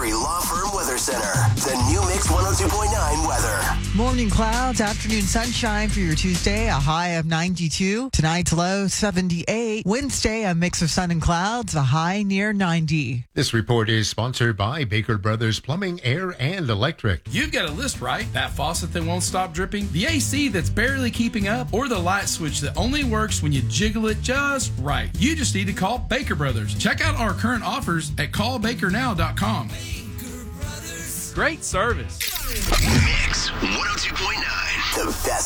Injury Law Firm Weather Center. The New Mix 102.9 weather. Morning clouds, afternoon sunshine for your Tuesday, a high of 92. Tonight's low, 78. Wednesday, a mix of sun and clouds, a high near 90. This report is sponsored by Baker Brothers Plumbing, Air, and Electric. You've got a list, right? That faucet that won't stop dripping, the AC that's barely keeping up, or the light switch that only works when you jiggle it just right. You just need to call Baker Brothers. Check out our current offers at callbakernow.com. Great service. Mix 102.9, the best.